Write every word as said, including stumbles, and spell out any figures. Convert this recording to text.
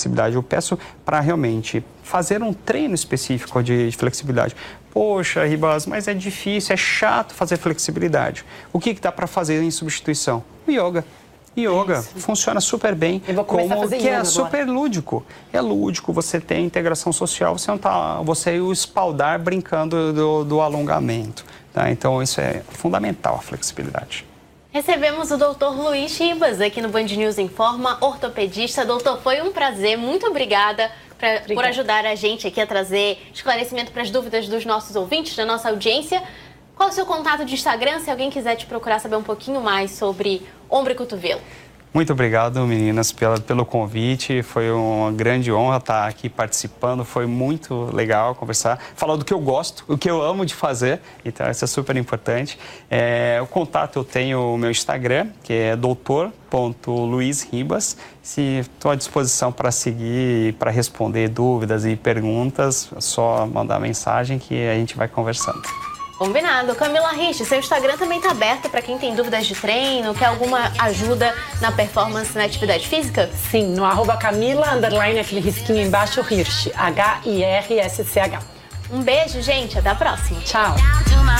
flexibilidade. Eu peço para realmente fazer um treino específico de, de flexibilidade. Poxa, Ribas, mas é difícil, é chato fazer flexibilidade. O que, que dá para fazer em substituição? O yoga. Yoga Isso. funciona super bem, Eu vou começar como a fazer que é yoga super agora. lúdico. É lúdico, você tem integração social, você não tá, você e o espaldar brincando do, do alongamento. Tá? Então isso é fundamental, a flexibilidade. Recebemos o doutor Luiz Ribas aqui no Band News Informa, ortopedista. Doutor, foi um prazer, muito obrigada, pra, por ajudar a gente aqui a trazer esclarecimento para as dúvidas dos nossos ouvintes, da nossa audiência. Qual é o seu contato de Instagram, se alguém quiser te procurar saber um pouquinho mais sobre ombro e cotovelo? Muito obrigado, meninas, pela, pelo convite. Foi uma grande honra estar aqui participando. Foi muito legal conversar, falar do que eu gosto, o que eu amo de fazer. Então, isso é super importante. É, o contato eu tenho o meu Instagram, que é doutor ponto luiz ribas. Estou à disposição para seguir, para responder dúvidas e perguntas. É só mandar mensagem que a gente vai conversando. Combinado. Camila Rich, seu Instagram também está aberto para quem tem dúvidas de treino, quer alguma ajuda na performance na atividade física? Sim, no arroba Camila, underline, aquele risquinho embaixo, Hirsch, H I R S C H. Um beijo, gente. Até a próxima. Tchau.